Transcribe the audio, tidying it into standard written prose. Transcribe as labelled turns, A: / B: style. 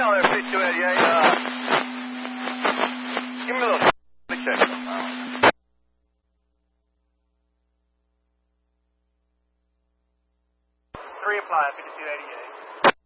A: Down there, 5288. Give me those checks. Three apply, 5288.